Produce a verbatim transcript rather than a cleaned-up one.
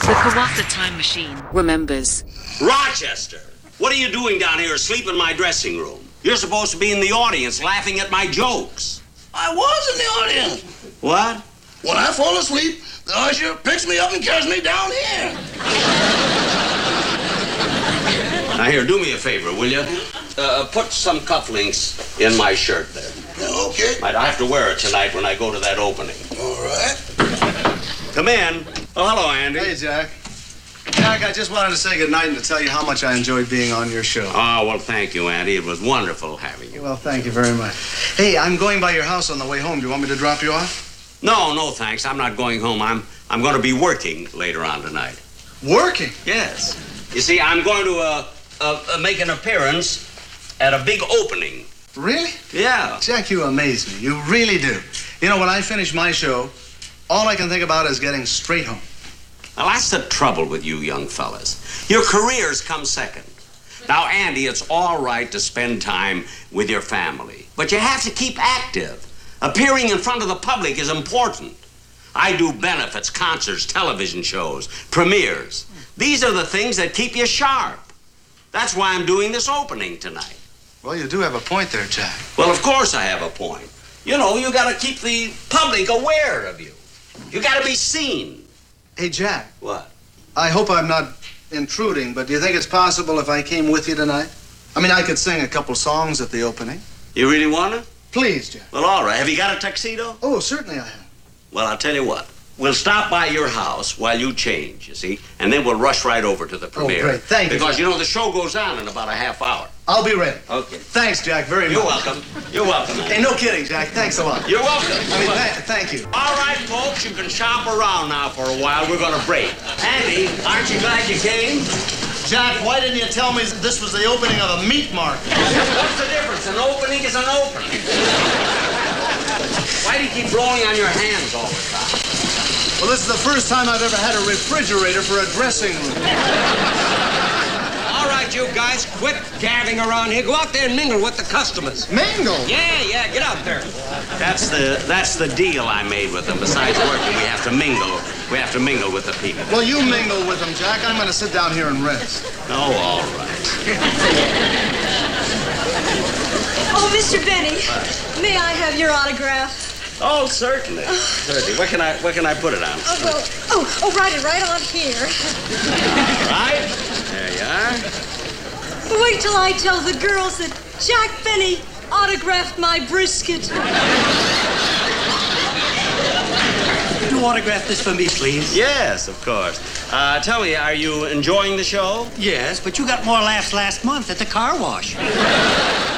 The Kawasa time machine remembers. Rochester, what are you doing down here asleep in my dressing room? You're supposed to be in the audience laughing at my jokes. I was in the audience. What? When I fall asleep, the usher picks me up and carries me down here. Now here, do me a favor, will you? Uh, put some cufflinks in my shirt there. Okay. I have to wear it tonight when I go to that opening. All right. Come in. Oh, hello, Andy. Hey, Jack. Jack, I just wanted to say goodnight and to tell you how much I enjoyed being on your show. Oh, well, thank you, Andy. It was wonderful having you. Well, thank you very much. Hey, I'm going by your house on the way home. Do you want me to drop you off? No, no, thanks. I'm not going home. I'm I'm going to be working later on tonight. Working? Yes. You see, I'm going to uh, uh, uh, make an appearance at a big opening. Really? Yeah. Jack, you amaze me. You really do. You know, when I finish my show, all I can think about is getting straight home. Well, that's the trouble with you young fellas. Your careers come second. Now, Andy, it's all right to spend time with your family, but you have to keep active. Appearing in front of the public is important. I do benefits, concerts, television shows, premieres. These are the things that keep you sharp. That's why I'm doing this opening tonight. Well, you do have a point there, Jack. Well, of course I have a point. You know, you got to keep the public aware of you. You got to be seen. Hey, Jack. What? I hope I'm not intruding, but do you think it's possible if I came with you tonight? I mean, I could sing a couple songs at the opening. You really want to? Please, Jack. Well, all right. Have you got a tuxedo? Oh, certainly I have. Well, I'll tell you what. We'll stop by your house while you change, you see, and then we'll rush right over to the premiere. Oh, great. Thank you. Because, Jack. you know, the show goes on in about a half hour. I'll be ready. Okay. Thanks, Jack, very much. You're welcome. You're welcome, Andy. Hey, no kidding, Jack. Thanks a lot. You're welcome. I mean, th- thank you. All right, folks, you can shop around now for a while. We're going to break. Andy, aren't you glad you came? Jack, why didn't you tell me this was the opening of a meat market? What's the difference? An opening is an opening. Why do you keep blowing on your hands all the time? Well, this is the first time I've ever had a refrigerator for a dressing room. All right, you guys, quit gabbing around here. Go out there and mingle with the customers. Mingle? Yeah, yeah, get out there. That's the that's the deal I made with them. Besides working, we have to mingle. We have to mingle with the people. Well, you mingle with them, Jack. I'm going to sit down here and rest. Oh, all right. Oh, Mister Benny, may I have your autograph? Oh, certainly. Certainly. Where can I where can I put it on? Oh, well, oh, oh, write it right on here. Right? There you are. Wait till I tell the girls that Jack Benny autographed my brisket. You autograph this for me, please? Yes, of course. Uh, tell me, are you enjoying the show? Yes, but you got more laughs last month at the car wash.